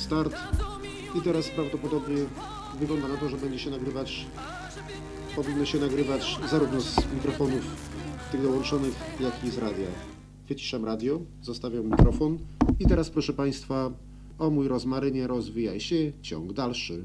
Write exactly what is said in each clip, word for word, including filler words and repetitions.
start i teraz prawdopodobnie wygląda na to, że będzie się nagrywać, powinno się nagrywać zarówno z mikrofonów tych dołączonych, jak i z radia. Wyciszam radio, zostawiam mikrofon i teraz proszę Państwa, o mój rozmarynie, rozwijaj się, ciąg dalszy.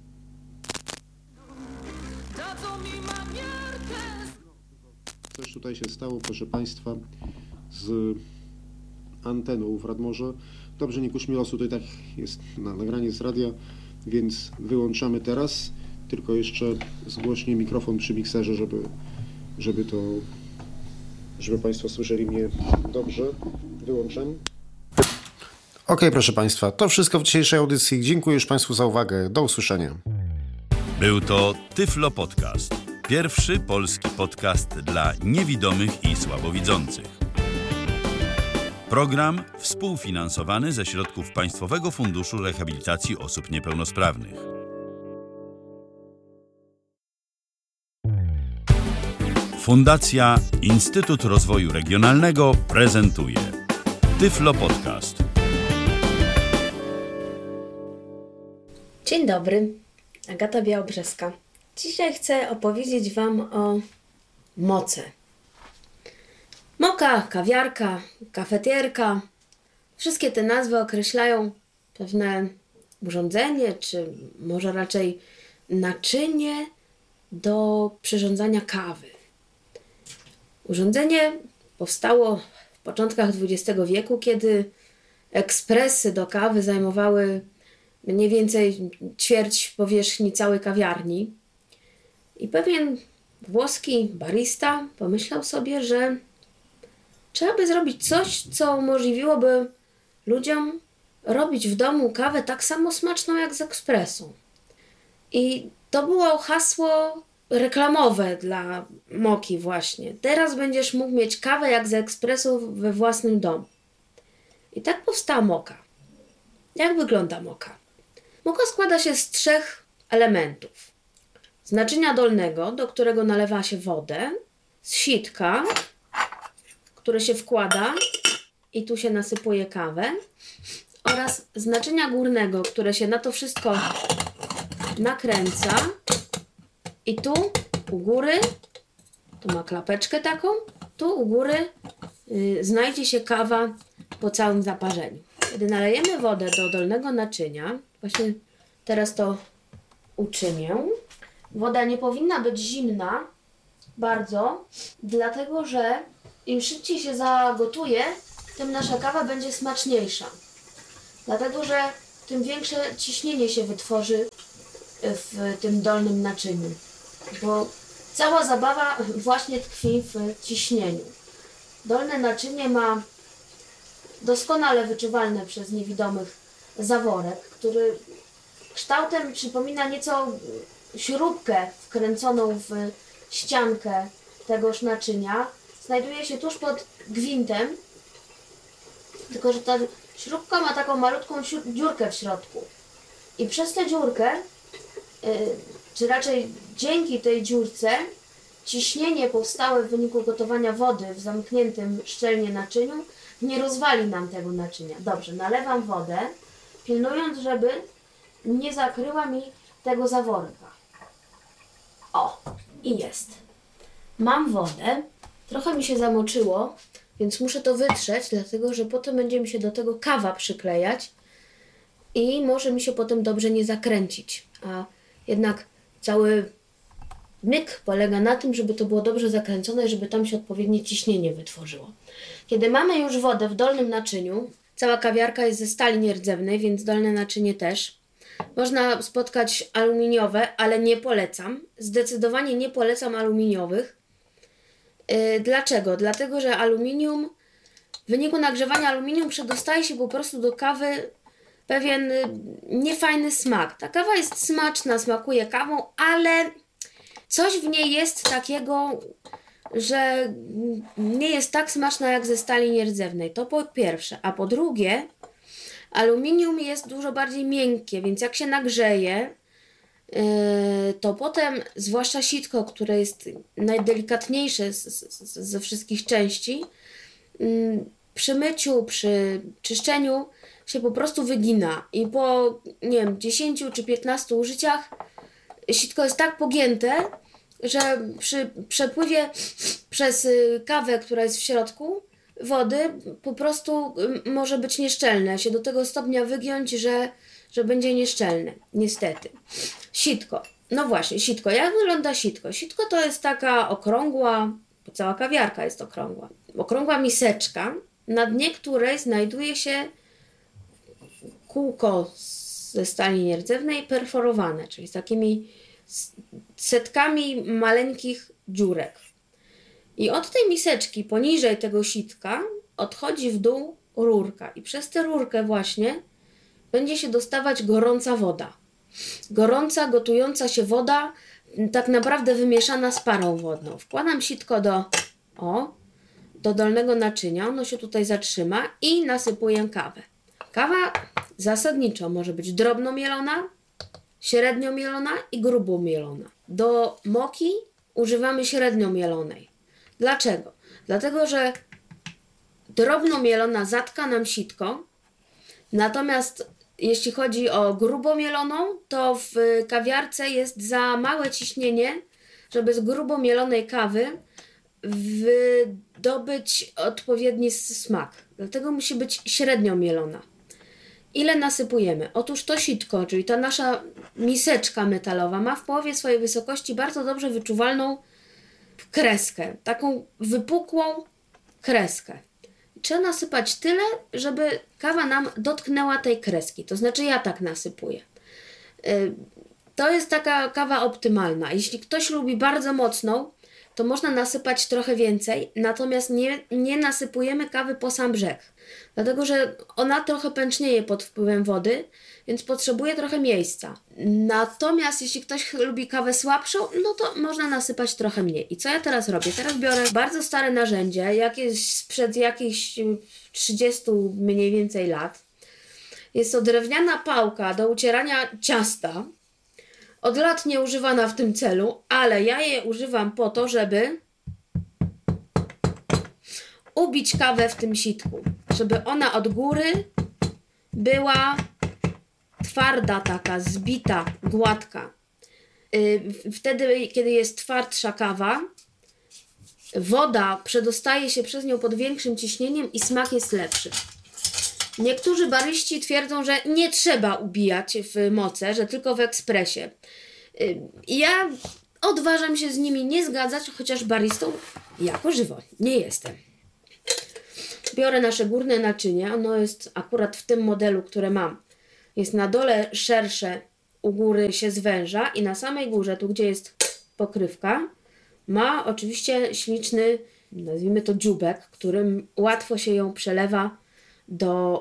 Coś tutaj się stało, proszę Państwa, z anteną w Radmorze. Dobrze, nie kusz mi losu, to i tak jest na nagranie z radia, więc wyłączamy teraz. Tylko jeszcze zgłośnie mikrofon przy mikserze, żeby, żeby to, żeby Państwo słyszeli mnie dobrze. Wyłączam. Ok, proszę Państwa, to wszystko w dzisiejszej audycji. Dziękuję już Państwu za uwagę. Do usłyszenia. Był to Tyflo Podcast. Pierwszy polski podcast dla niewidomych i słabowidzących. Program współfinansowany ze środków Państwowego Funduszu Rehabilitacji Osób Niepełnosprawnych. Fundacja Instytut Rozwoju Regionalnego prezentuje Tyflo Podcast. Dzień dobry, Agata Białobrzeska. Dzisiaj chcę opowiedzieć Wam o moce. Moka, kawiarka, kafetierka. Wszystkie te nazwy określają pewne urządzenie, czy może raczej naczynie do przyrządzania kawy. Urządzenie powstało w początkach dwudziestego wieku, kiedy ekspresy do kawy zajmowały mniej więcej ćwierć powierzchni całej kawiarni. I pewien włoski barista pomyślał sobie, że trzeba by zrobić coś, co umożliwiłoby ludziom robić w domu kawę tak samo smaczną jak z ekspresu. I to było hasło reklamowe dla Moki właśnie. Teraz będziesz mógł mieć kawę jak z ekspresu we własnym domu. I tak powstała Moka. Jak wygląda Moka? Moka składa się z trzech elementów. Z naczynia dolnego, do którego nalewa się wodę, z sitka, które się wkłada i tu się nasypuje kawę, oraz z naczynia górnego, które się na to wszystko nakręca i tu u góry, tu ma klapeczkę taką, tu u góry yy, znajdzie się kawa po całym zaparzeniu. Kiedy nalejemy wodę do dolnego naczynia, właśnie teraz to uczynię, woda nie powinna być zimna bardzo, dlatego że im szybciej się zagotuje, tym nasza kawa będzie smaczniejsza. Dlatego, że tym większe ciśnienie się wytworzy w tym dolnym naczyniu. Bo cała zabawa właśnie tkwi w ciśnieniu. Dolne naczynie ma doskonale wyczuwalny przez niewidomych zaworek, który kształtem przypomina nieco śrubkę wkręconą w ściankę tegoż naczynia. Znajduje się tuż pod gwintem, tylko że ta śrubka ma taką malutką dziurkę w środku. I przez tę dziurkę, yy, czy raczej dzięki tej dziurce, ciśnienie powstałe w wyniku gotowania wody w zamkniętym szczelnie naczyniu nie rozwali nam tego naczynia. Dobrze, nalewam wodę, pilnując, żeby nie zakryła mi tego zaworka. O, i jest. Mam wodę, trochę mi się zamoczyło, więc muszę to wytrzeć, dlatego że potem będzie mi się do tego kawa przyklejać i może mi się potem dobrze nie zakręcić. A jednak cały myk polega na tym, żeby to było dobrze zakręcone i żeby tam się odpowiednie ciśnienie wytworzyło. Kiedy mamy już wodę w dolnym naczyniu, cała kawiarka jest ze stali nierdzewnej, więc dolne naczynie też. Można spotkać aluminiowe, ale nie polecam. Zdecydowanie nie polecam aluminiowych. Yy, dlaczego? Dlatego, że aluminium, w wyniku nagrzewania aluminium przedostaje się po prostu do kawy pewien yy, niefajny smak. Ta kawa jest smaczna, smakuje kawą, ale coś w niej jest takiego, że nie jest tak smaczna jak ze stali nierdzewnej. To po pierwsze. A po drugie, aluminium jest dużo bardziej miękkie, więc jak się nagrzeje, to potem, zwłaszcza sitko, które jest najdelikatniejsze z, z, ze wszystkich części, przy myciu, przy czyszczeniu się po prostu wygina i po, nie wiem, dziesięciu czy piętnastu użyciach sitko jest tak pogięte, że przy przepływie przez kawę, która jest w środku wody, po prostu może być nieszczelne, się do tego stopnia wygiąć, że, że będzie nieszczelne, niestety. Sitko. No właśnie, sitko. Jak wygląda sitko? Sitko to jest taka okrągła, bo cała kawiarka jest okrągła, okrągła miseczka, na dnie której znajduje się kółko ze stali nierdzewnej perforowane, czyli z takimi setkami maleńkich dziurek. I od tej miseczki poniżej tego sitka odchodzi w dół rurka i przez tę rurkę właśnie będzie się dostawać gorąca woda. Gorąca, gotująca się woda, tak naprawdę wymieszana z parą wodną. Wkładam sitko do, o, do dolnego naczynia, ono się tutaj zatrzyma i nasypuję kawę. Kawa zasadniczo może być drobno mielona, średnio mielona i grubo mielona. Do moki używamy średnio mielonej. Dlaczego? Dlatego, że drobno mielona zatka nam sitko, natomiast jeśli chodzi o grubo mieloną, to w kawiarce jest za małe ciśnienie, żeby z grubo mielonej kawy wydobyć odpowiedni smak. Dlatego musi być średnio mielona. Ile nasypujemy? Otóż to sitko, czyli ta nasza miseczka metalowa, ma w połowie swojej wysokości bardzo dobrze wyczuwalną kreskę. Taką wypukłą kreskę. Trzeba nasypać tyle, żeby kawa nam dotknęła tej kreski. To znaczy ja tak nasypuję. To jest taka kawa optymalna. Jeśli ktoś lubi bardzo mocną, to można nasypać trochę więcej, natomiast nie, nie nasypujemy kawy po sam brzeg. Dlatego, że ona trochę pęcznieje pod wpływem wody, więc potrzebuje trochę miejsca. Natomiast jeśli ktoś lubi kawę słabszą, no to można nasypać trochę mniej. I co ja teraz robię? Teraz biorę bardzo stare narzędzie, jakieś sprzed jakichś trzydziestu mniej więcej lat. Jest to drewniana pałka do ucierania ciasta. Od lat nieużywana w tym celu, ale ja je używam po to, żeby ubić kawę w tym sitku. Żeby ona od góry była twarda taka, zbita, gładka. Wtedy, kiedy jest twardsza kawa, woda przedostaje się przez nią pod większym ciśnieniem i smak jest lepszy. Niektórzy baryści twierdzą, że nie trzeba ubijać w moce, że tylko w ekspresie. Ja odważam się z nimi nie zgadzać, chociaż baristą jako żywo nie jestem. Biorę nasze górne naczynie, ono jest akurat w tym modelu, które mam. Jest na dole szersze, u góry się zwęża i na samej górze, tu gdzie jest pokrywka, ma oczywiście śliczny, nazwijmy to dzióbek, którym łatwo się ją przelewa do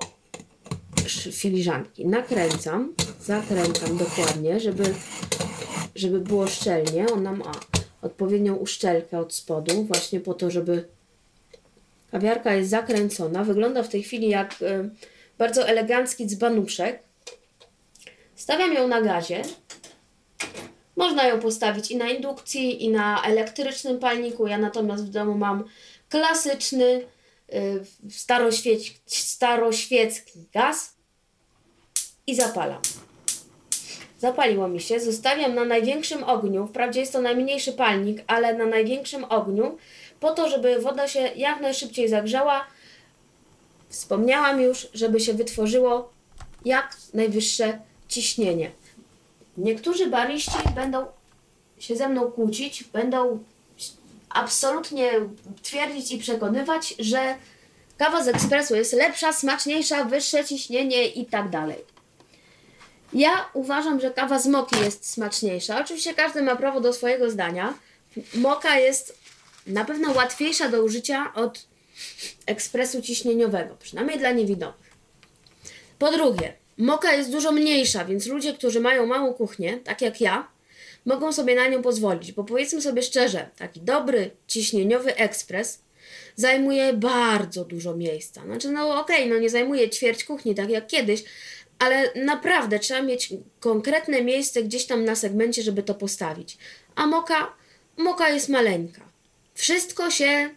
filiżanki. Nakręcam, zakręcam dokładnie, żeby, żeby było szczelnie. Ona ma odpowiednią uszczelkę od spodu, właśnie po to, żeby kawiarka jest zakręcona. Wygląda w tej chwili jak y, bardzo elegancki dzbanuszek. Stawiam ją na gazie. Można ją postawić i na indukcji, i na elektrycznym palniku. Ja natomiast w domu mam klasyczny, Staroświec, staroświecki gaz i zapalam. Zapaliło mi się, zostawiam na największym ogniu, wprawdzie jest to najmniejszy palnik, ale na największym ogniu, po to, żeby woda się jak najszybciej zagrzała. Wspomniałam już, żeby się wytworzyło jak najwyższe ciśnienie. Niektórzy bariści będą się ze mną kłócić, będą absolutnie twierdzić i przekonywać, że kawa z ekspresu jest lepsza, smaczniejsza, wyższe ciśnienie i tak dalej. Ja uważam, że kawa z moki jest smaczniejsza. Oczywiście każdy ma prawo do swojego zdania. Moka jest na pewno łatwiejsza do użycia od ekspresu ciśnieniowego, przynajmniej dla niewidomych. Po drugie, moka jest dużo mniejsza, więc ludzie, którzy mają małą kuchnię, tak jak ja, mogą sobie na nią pozwolić, bo powiedzmy sobie szczerze, taki dobry, ciśnieniowy ekspres zajmuje bardzo dużo miejsca. Znaczy, no okej, okay, no nie zajmuje ćwierć kuchni, tak jak kiedyś, ale naprawdę trzeba mieć konkretne miejsce gdzieś tam na segmencie, żeby to postawić. A moka, moka jest maleńka. Wszystko się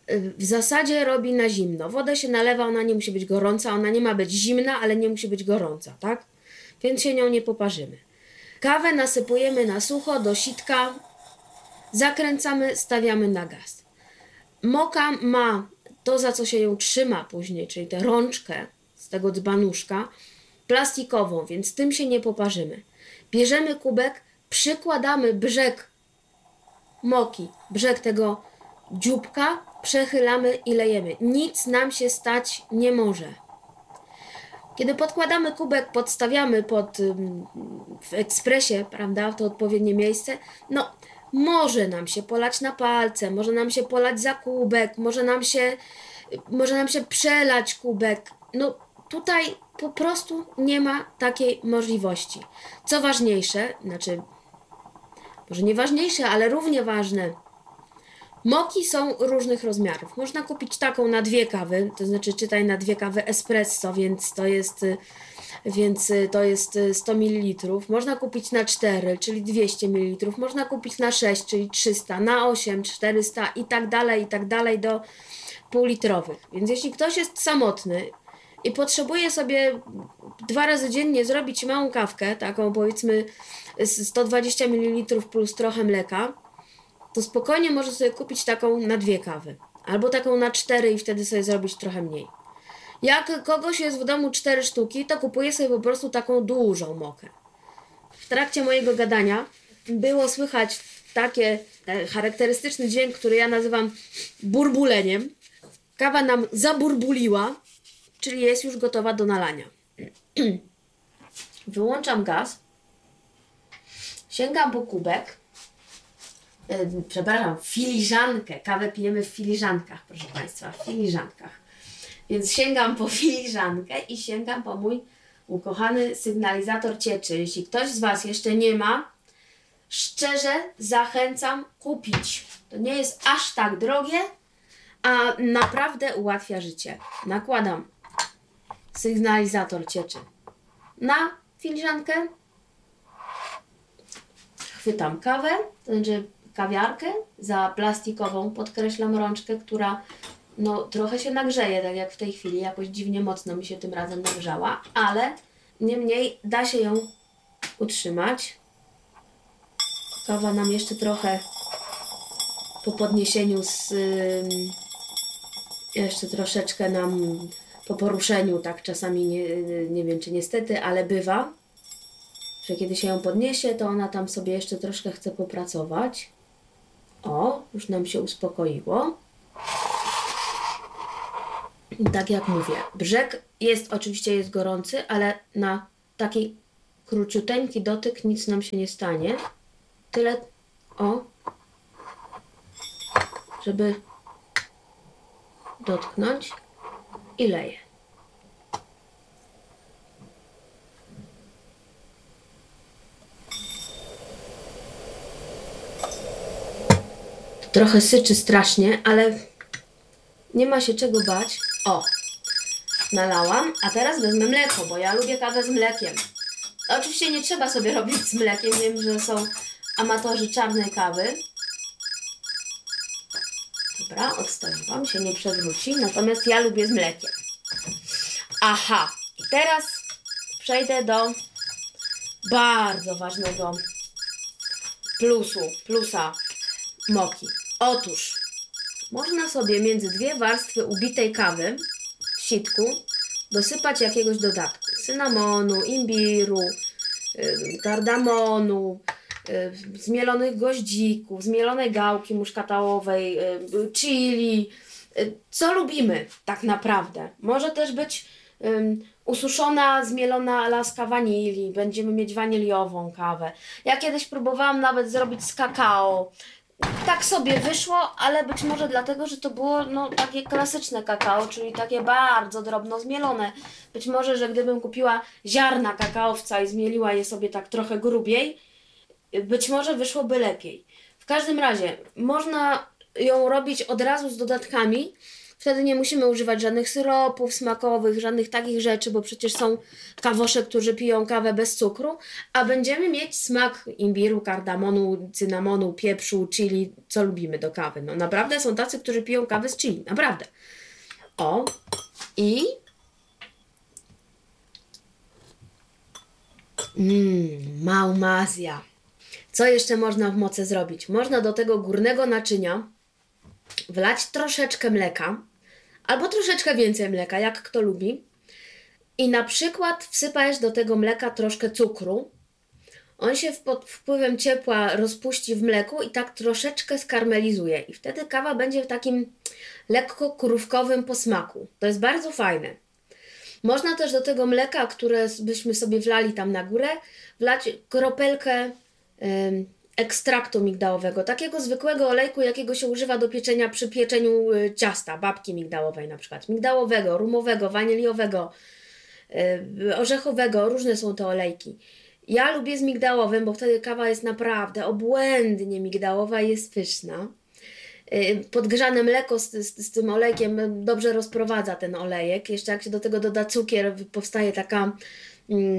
w zasadzie robi na zimno. Wodę się nalewa, ona nie musi być gorąca, ona nie ma być zimna, ale nie musi być gorąca, tak? Więc się nią nie poparzymy. Kawę nasypujemy na sucho do sitka, zakręcamy, stawiamy na gaz. Moka ma to, za co się ją trzyma później, czyli tę rączkę z tego dzbanuszka, plastikową, więc tym się nie poparzymy. Bierzemy kubek, przykładamy brzeg moki, brzeg tego dzióbka, przechylamy i lejemy. Nic nam się stać nie może. Kiedy podkładamy kubek, podstawiamy pod, w ekspresie, prawda, w to odpowiednie miejsce, no może nam się polać na palce, może nam się polać za kubek, może nam się, może nam się przelać kubek. No tutaj po prostu nie ma takiej możliwości. Co ważniejsze, znaczy może nie ważniejsze, ale równie ważne, moki są różnych rozmiarów. Można kupić taką na dwie kawy, to znaczy czytaj na dwie kawy espresso, więc to jest, więc to jest sto mililitrów. Można kupić na cztery, czyli dwieście mililitrów. Można kupić na sześć, czyli trzysta, na osiem, czterysta i tak dalej, i tak dalej do półlitrowych. Więc jeśli ktoś jest samotny i potrzebuje sobie dwa razy dziennie zrobić małą kawkę, taką powiedzmy sto dwadzieścia mililitrów plus trochę mleka, to spokojnie może sobie kupić taką na dwie kawy. Albo taką na cztery i wtedy sobie zrobić trochę mniej. Jak kogoś jest w domu cztery sztuki, to kupuje sobie po prostu taką dużą mokę. W trakcie mojego gadania było słychać takie e, charakterystyczny dźwięk, który ja nazywam burbuleniem. Kawa nam zaburbuliła, czyli jest już gotowa do nalania. Wyłączam gaz. Sięgam po kubek. Yy, przepraszam, filiżankę. Kawę pijemy w filiżankach, proszę Państwa, w filiżankach. Więc sięgam po filiżankę i sięgam po mój ukochany sygnalizator cieczy. Jeśli ktoś z Was jeszcze nie ma, szczerze zachęcam kupić. To nie jest aż tak drogie, a naprawdę ułatwia życie. Nakładam sygnalizator cieczy na filiżankę, chwytam kawę, to znaczy kawiarkę za plastikową, podkreślam rączkę, która no trochę się nagrzeje, tak jak w tej chwili, jakoś dziwnie mocno mi się tym razem nagrzała, ale niemniej da się ją utrzymać. Kawa nam jeszcze trochę po podniesieniu z jeszcze troszeczkę nam po poruszeniu, tak czasami nie, nie wiem czy niestety, ale bywa, że kiedy się ją podniesie, to ona tam sobie jeszcze troszkę chce popracować. O, już nam się uspokoiło. I tak jak mówię, brzeg jest oczywiście jest gorący, ale na taki króciuteńki dotyk nic nam się nie stanie. Tyle, o, żeby dotknąć i leję. Trochę syczy strasznie, ale nie ma się czego bać. O, nalałam, a teraz wezmę mleko, bo ja lubię kawę z mlekiem. Oczywiście nie trzeba sobie robić z mlekiem, wiem, że są amatorzy czarnej kawy. Dobra, odstawiłam, się nie przewróci, natomiast ja lubię z mlekiem. Aha, i teraz przejdę do bardzo ważnego plusu, plusa moki. Otóż można sobie między dwie warstwy ubitej kawy w sitku dosypać jakiegoś dodatku. Cynamonu, imbiru, yy, kardamonu, yy, zmielonych goździków, zmielonej gałki muszkatałowej, yy, chili. Yy, co lubimy tak naprawdę. Może też być yy, ususzona, zmielona laska wanilii. Będziemy mieć waniliową kawę. Ja kiedyś próbowałam nawet zrobić z kakao. Tak sobie wyszło, ale być może dlatego, że to było no, takie klasyczne kakao, czyli takie bardzo drobno zmielone. Być może, że gdybym kupiła ziarna kakaowca i zmieliła je sobie tak trochę grubiej, być może wyszłoby lepiej. W każdym razie można ją robić od razu z dodatkami, Wtedy nie musimy używać żadnych syropów smakowych, żadnych takich rzeczy, bo przecież są kawosze, którzy piją kawę bez cukru, a będziemy mieć smak imbiru, kardamonu, cynamonu, pieprzu, chili, co lubimy do kawy. No naprawdę są tacy, którzy piją kawę z chili, naprawdę. O, i Mmm, Maumazja. Co jeszcze można w moce zrobić? Można do tego górnego naczynia wlać troszeczkę mleka, albo troszeczkę więcej mleka, jak kto lubi. I na przykład wsypać do tego mleka troszkę cukru. On się pod wpływem ciepła rozpuści w mleku i tak troszeczkę skarmelizuje. I wtedy kawa będzie w takim lekko krówkowym posmaku. To jest bardzo fajne. Można też do tego mleka, które byśmy sobie wlali tam na górę, wlać kropelkę y, ekstraktu migdałowego, takiego zwykłego olejku, jakiego się używa do pieczenia przy pieczeniu y, ciasta, babki migdałowej na przykład. Migdałowego, rumowego, waniliowego, y, orzechowego, różne są te olejki. Ja lubię z migdałowym, bo wtedy kawa jest naprawdę obłędnie migdałowa i jest pyszna. Podgrzane mleko z, z, z tym olejkiem dobrze rozprowadza ten olejek. Jeszcze jak się do tego doda cukier, powstaje taka mm,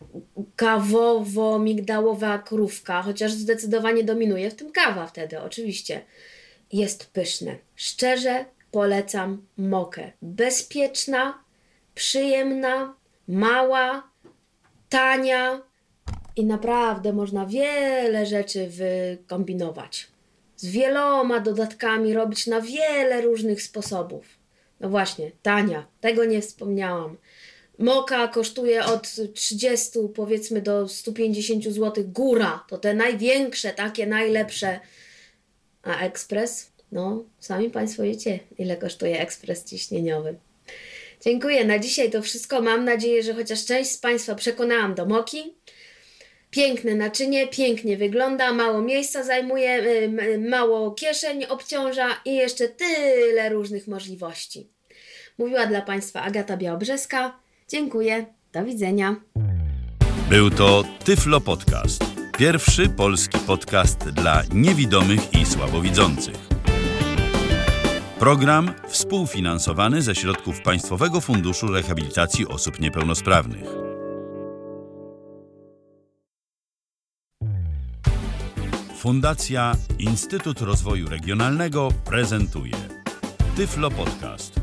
kawowo-migdałowa krówka, chociaż zdecydowanie dominuje w tym kawa wtedy, oczywiście. Jest pyszne. Szczerze polecam mokę. Bezpieczna, przyjemna, mała, tania i naprawdę można wiele rzeczy wykombinować. Z wieloma dodatkami robić na wiele różnych sposobów. No właśnie, tania, tego nie wspomniałam. Moka kosztuje od trzydziestu powiedzmy do stu pięćdziesięciu złotych góra. To te największe, takie najlepsze. A ekspres? No, sami Państwo wiecie, ile kosztuje ekspres ciśnieniowy. Dziękuję, na dzisiaj to wszystko. Mam nadzieję, że chociaż część z Państwa przekonałam do moki. Piękne naczynie, pięknie wygląda, mało miejsca zajmuje, mało kieszeń obciąża i jeszcze tyle różnych możliwości. Mówiła dla Państwa Agata Białobrzeska. Dziękuję, do widzenia. Był to Tyflo Podcast. Pierwszy polski podcast dla niewidomych i słabowidzących. Program współfinansowany ze środków Państwowego Funduszu Rehabilitacji Osób Niepełnosprawnych. Fundacja Instytut Rozwoju Regionalnego prezentuje Tyflo Podcast.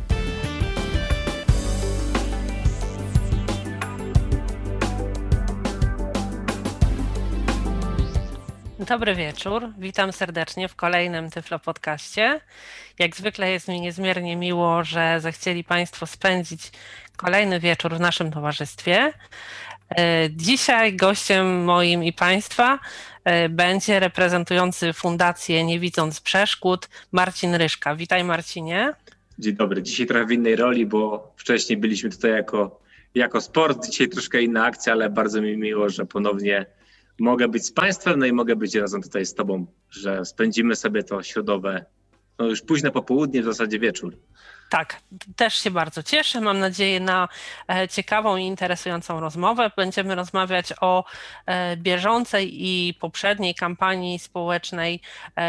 Dobry wieczór, witam serdecznie w kolejnym Tyflo Podcaście. Jak zwykle jest mi niezmiernie miło, że zechcieli Państwo spędzić kolejny wieczór w naszym towarzystwie. Dzisiaj gościem moim i Państwa będzie reprezentujący Fundację Nie Widząc Przeszkód Marcin Ryszka. Witaj, Marcinie. Dzień dobry. Dzisiaj trochę w innej roli, bo wcześniej byliśmy tutaj jako, jako sport, dzisiaj troszkę inna akcja, ale bardzo mi miło, że ponownie mogę być z Państwem, no i mogę być razem tutaj z Tobą, że spędzimy sobie to środowe, no już późne popołudnie, w zasadzie wieczór. Tak, też się bardzo cieszę. Mam nadzieję na ciekawą i interesującą rozmowę. Będziemy rozmawiać o bieżącej i poprzedniej kampanii społecznej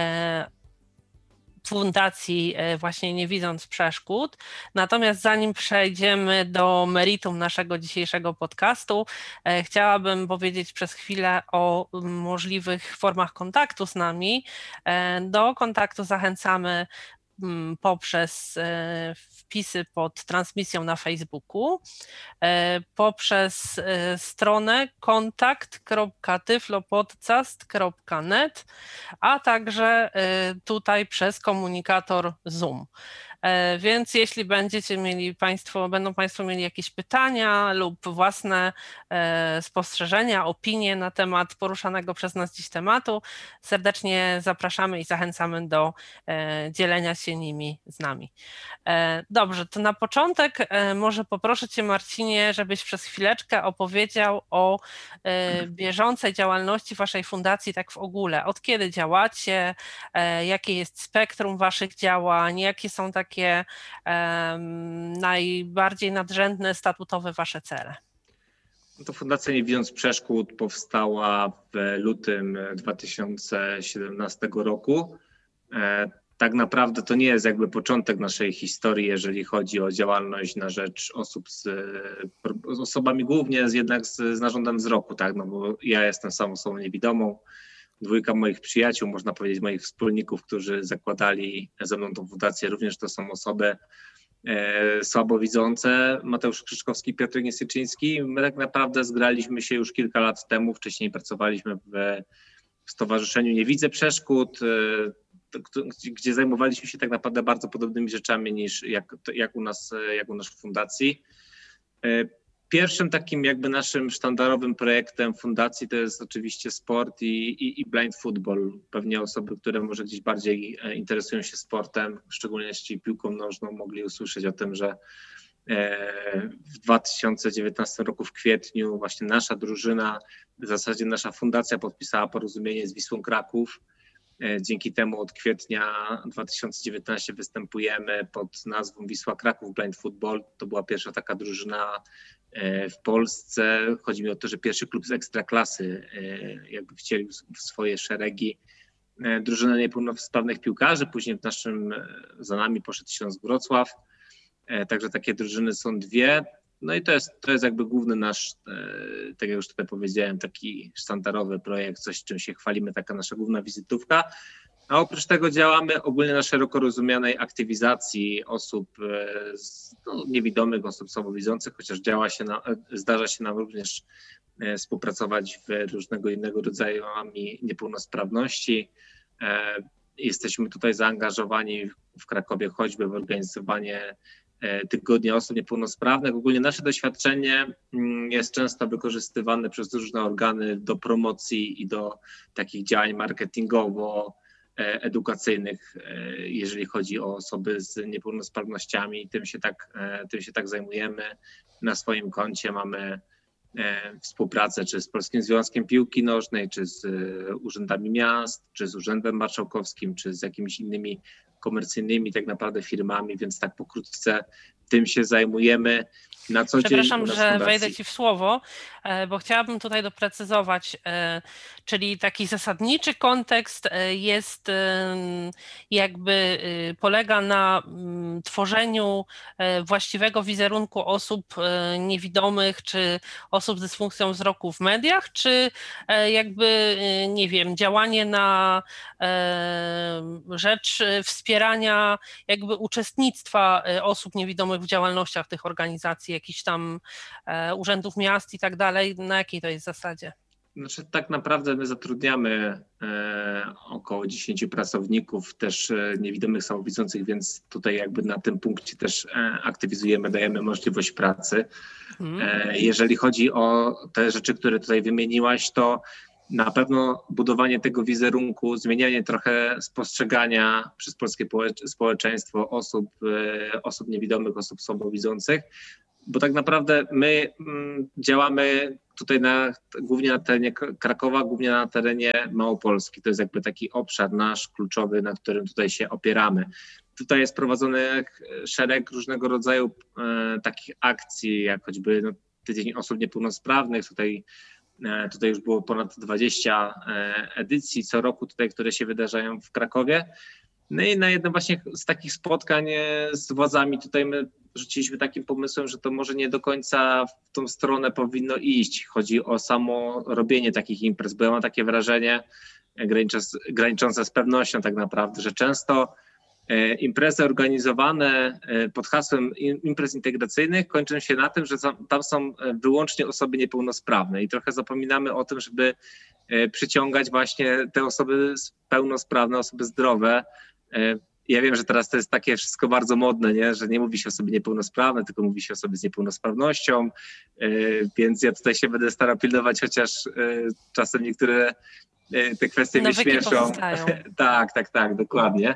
Fundacji właśnie Nie Widząc Przeszkód. Natomiast zanim przejdziemy do meritum naszego dzisiejszego podcastu, chciałabym powiedzieć przez chwilę o możliwych formach kontaktu z nami. Do kontaktu zachęcamy poprzez wpisy pod transmisją na Facebooku, poprzez stronę kontakt kropka tyflopodcast kropka net, a także tutaj przez komunikator Zoom. Więc jeśli będziecie mieli Państwo, będą Państwo mieli jakieś pytania lub własne spostrzeżenia, opinie na temat poruszanego przez nas dziś tematu, serdecznie zapraszamy i zachęcamy do dzielenia się nimi z nami. Dobrze, to na początek może poproszę Cię, Marcinie, żebyś przez chwileczkę opowiedział o bieżącej działalności Waszej fundacji tak w ogóle. Od kiedy działacie, jakie jest spektrum Waszych działań, jakie są takie takie um, najbardziej nadrzędne, statutowe Wasze cele? No to Fundacja Nie Widząc Przeszkód powstała w lutym dwa tysiące siedemnastego roku. tak naprawdę to nie jest jakby początek naszej historii, jeżeli chodzi o działalność na rzecz osób z, z osobami głównie z, jednak z, z narządem wzroku, tak, no bo ja jestem sam osobą niewidomą, dwójka moich przyjaciół, można powiedzieć moich wspólników, którzy zakładali ze mną tą fundację, również to są osoby e, słabowidzące, Mateusz Krzyżkowski, Piotr Niesyczyński. My tak naprawdę zgraliśmy się już kilka lat temu, wcześniej pracowaliśmy w, w Stowarzyszeniu Nie Widzę Przeszkód, e, gdzie zajmowaliśmy się tak naprawdę bardzo podobnymi rzeczami niż jak, jak, u nas, jak u nas w fundacji. Pierwszym takim jakby naszym sztandarowym projektem fundacji to jest oczywiście sport i, i, i blind football. Pewnie osoby, które może gdzieś bardziej interesują się sportem, w szczególności piłką nożną, mogli usłyszeć o tym, że w dwa tysiące dziewiętnastym roku w kwietniu właśnie nasza drużyna, w zasadzie nasza fundacja podpisała porozumienie z Wisłą Kraków. Dzięki temu od kwietnia dwa tysiące dziewiętnastego występujemy pod nazwą Wisła Kraków Blind Football. To była pierwsza taka drużyna w Polsce. Chodzi mi o to, że pierwszy klub z ekstraklasy jakby wcielił w swoje szeregi drużynę niepełnosprawnych piłkarzy. Później w naszym, za nami poszedł Śląsk Wrocław. Także takie drużyny są dwie. No i to jest, to jest jakby główny nasz, tak jak już tutaj powiedziałem, taki sztandarowy projekt, coś czym się chwalimy, taka nasza główna wizytówka. A oprócz tego działamy ogólnie na szeroko rozumianej aktywizacji osób no, niewidomych, osób słabowidzących, chociaż działa się na, zdarza się nam również współpracować w różnego innego rodzaju niepełnosprawności. Jesteśmy tutaj zaangażowani w Krakowie choćby w organizowanie Tygodnia Osób Niepełnosprawnych. Ogólnie nasze doświadczenie jest często wykorzystywane przez różne organy do promocji i do takich działań marketingowo-edukacyjnych, jeżeli chodzi o osoby z niepełnosprawnościami. Tym się tak, tym się tak zajmujemy. Na swoim koncie mamy współpracę czy z Polskim Związkiem Piłki Nożnej, czy z urzędami miast, czy z Urzędem Marszałkowskim, czy z jakimiś innymi komercyjnymi tak naprawdę firmami, więc tak pokrótce tym się zajmujemy na co dzień. Przepraszam, że wejdę Ci w słowo, bo chciałabym tutaj doprecyzować, czyli taki zasadniczy kontekst jest jakby polega na tworzeniu właściwego wizerunku osób niewidomych czy osób z dysfunkcją wzroku w mediach, czy jakby, nie wiem, działanie na rzecz wspierania jakby uczestnictwa osób niewidomych w działalnościach tych organizacji, jakichś tam urzędów miast i tak dalej. Na jakiej to jest zasadzie? Znaczy, tak naprawdę my zatrudniamy e, około dziesięciu pracowników, też e, niewidomych, słabowidzących, więc tutaj jakby na tym punkcie też e, aktywizujemy, dajemy możliwość pracy. E, jeżeli chodzi o te rzeczy, które tutaj wymieniłaś, to na pewno budowanie tego wizerunku, zmienianie trochę spostrzegania przez polskie społeczeństwo osób, e, osób niewidomych, osób słabowidzących, bo tak naprawdę my mm, działamy tutaj na, głównie na terenie Krakowa, głównie na terenie Małopolski. To jest jakby taki obszar nasz kluczowy, na którym tutaj się opieramy. Tutaj jest prowadzony szereg różnego rodzaju e, takich akcji, jak choćby no, Tydzień Osób Niepełnosprawnych. Tutaj, e, tutaj już było ponad dwadzieścia e, edycji co roku, tutaj, które się wydarzają w Krakowie. No i na jednym właśnie z takich spotkań z władzami tutaj my rzuciliśmy takim pomysłem, że to może nie do końca w tą stronę powinno iść. Chodzi o samo robienie takich imprez, bo ja mam takie wrażenie graniczące z pewnością tak naprawdę, że często imprezy organizowane pod hasłem imprez integracyjnych kończą się na tym, że tam są wyłącznie osoby niepełnosprawne i trochę zapominamy o tym, żeby przyciągać właśnie te osoby pełnosprawne, osoby zdrowe. Ja wiem, że teraz to jest takie wszystko bardzo modne, nie? Że nie mówi się o osobie niepełnosprawnej, tylko mówi się o osobie z niepełnosprawnością, więc ja tutaj się będę starał pilnować, chociaż czasem niektóre te kwestie mnie śmieszą. Tak, tak, tak, dokładnie.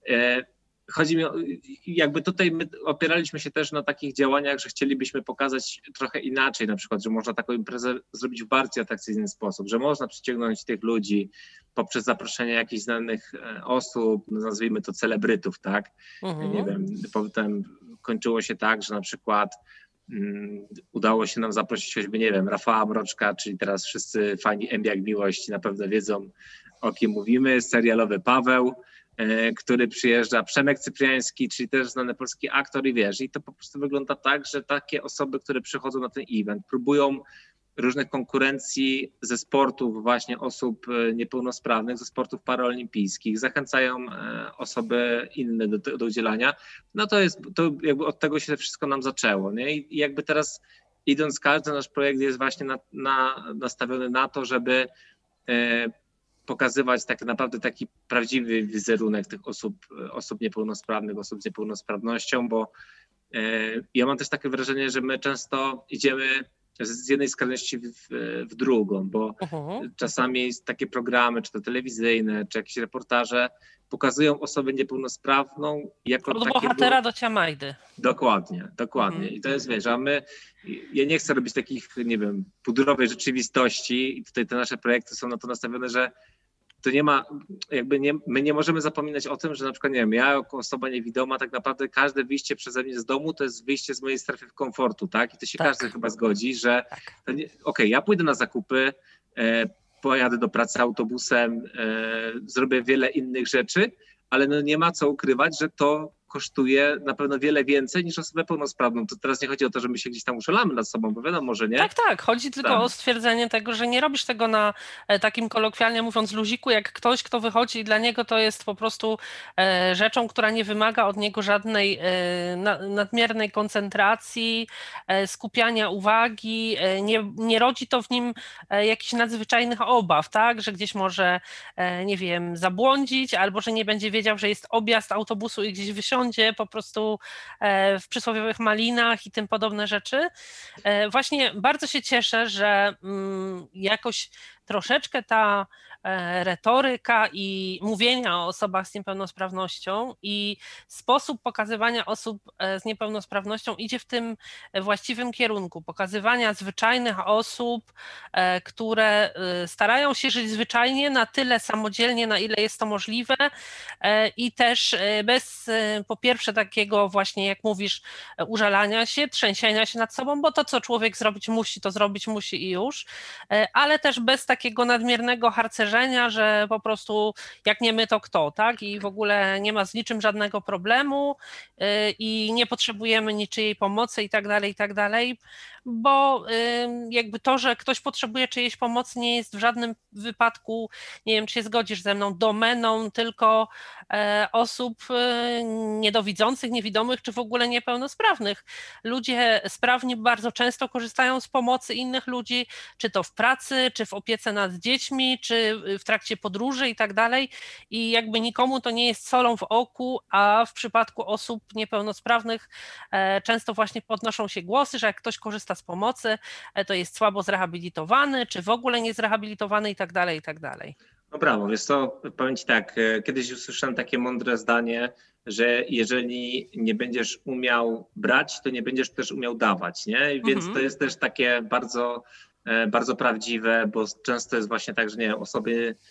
Chodzi mi o, jakby tutaj my opieraliśmy się też na takich działaniach, że chcielibyśmy pokazać trochę inaczej, na przykład, że można taką imprezę zrobić w bardziej atrakcyjny sposób, że można przyciągnąć tych ludzi poprzez zaproszenie jakichś znanych osób, no nazwijmy to celebrytów, tak? Mhm. Nie wiem, potem kończyło się tak, że na przykład um, udało się nam zaprosić choćby, nie wiem, Rafała Mroczka, czyli teraz wszyscy fani M jak Miłość na pewno wiedzą, o kim mówimy, serialowy Paweł. który przyjeżdża, Przemek Cypriański, czyli też znany polski aktor i wiesz, i to po prostu wygląda tak, że takie osoby, które przychodzą na ten event, próbują różnych konkurencji ze sportów właśnie osób niepełnosprawnych, ze sportów paraolimpijskich, zachęcają osoby inne do, do udzielania, no to jest, to jakby od tego się wszystko nam zaczęło, nie? I jakby teraz idąc, każdy nasz projekt jest właśnie na, na, nastawiony na to, żeby e, pokazywać tak naprawdę taki prawdziwy wizerunek tych osób, osób niepełnosprawnych, osób z niepełnosprawnością, bo e, ja mam też takie wrażenie, że my często idziemy z jednej skrajności w, w drugą, bo uh-huh. czasami takie programy, czy to telewizyjne, czy jakieś reportaże pokazują osobę niepełnosprawną jako od takiego... bohatera do ciamajdy. Dokładnie, dokładnie. Uh-huh. I to jest, wiesz, a my, ja nie chcę robić takich, nie wiem, pudrowej rzeczywistości i tutaj te nasze projekty są na to nastawione, że to nie ma, jakby nie, my nie możemy zapominać o tym, że na przykład, nie wiem, ja jako osoba niewidoma, tak naprawdę każde wyjście przeze mnie z domu to jest wyjście z mojej strefy komfortu, tak? I to się tak. każdy chyba zgodzi, że tak. okej, okay, ja pójdę na zakupy, e, pojadę do pracy autobusem, e, zrobię wiele innych rzeczy, ale no nie ma co ukrywać, że to kosztuje na pewno wiele więcej niż osobę pełnosprawną. To teraz nie chodzi o to, że my się gdzieś tam uszalamy nad sobą, bo wiadomo, że nie. Tak, tak. Chodzi tylko tak. o stwierdzenie tego, że nie robisz tego na takim kolokwialnie mówiąc luziku, jak ktoś, kto wychodzi i dla niego to jest po prostu e, rzeczą, która nie wymaga od niego żadnej e, na, nadmiernej koncentracji, e, skupiania uwagi, e, nie, nie rodzi to w nim e, jakichś nadzwyczajnych obaw, tak, że gdzieś może, e, nie wiem, zabłądzić, albo że nie będzie wiedział, że jest objazd autobusu i gdzieś wysiądzie po prostu w przysłowiowych malinach i tym podobne rzeczy. Właśnie bardzo się cieszę, że jakoś troszeczkę ta retoryka i mówienia o osobach z niepełnosprawnością i sposób pokazywania osób z niepełnosprawnością idzie w tym właściwym kierunku. Pokazywania zwyczajnych osób, które starają się żyć zwyczajnie na tyle samodzielnie, na ile jest to możliwe i też bez po pierwsze takiego właśnie, jak mówisz, użalania się, trzęsienia się nad sobą, bo to, co człowiek zrobić musi, to zrobić musi i już, ale też bez takiego nadmiernego harcerzenia, że po prostu jak nie my, to kto, tak? I w ogóle nie ma z niczym żadnego problemu i nie potrzebujemy niczyjej pomocy i tak dalej, i tak dalej, bo jakby to, że ktoś potrzebuje czyjejś pomocy nie jest w żadnym wypadku, nie wiem, czy się zgodzisz ze mną, domeną tylko osób niedowidzących, niewidomych, czy w ogóle niepełnosprawnych. Ludzie sprawni bardzo często korzystają z pomocy innych ludzi, czy to w pracy, czy w opiece nad dziećmi, czy w trakcie podróży i tak dalej. I jakby nikomu to nie jest solą w oku, a w przypadku osób niepełnosprawnych często właśnie podnoszą się głosy, że jak ktoś korzysta z pomocy, to jest słabo zrehabilitowany, czy w ogóle nie zrehabilitowany i tak dalej, i tak dalej. No brawo, wiesz co, powiem Ci tak, kiedyś usłyszałem takie mądre zdanie, że jeżeli nie będziesz umiał brać, to nie będziesz też umiał dawać, nie? Więc mhm. to jest też takie bardzo, bardzo prawdziwe, bo często jest właśnie tak, że nie wiem, osoby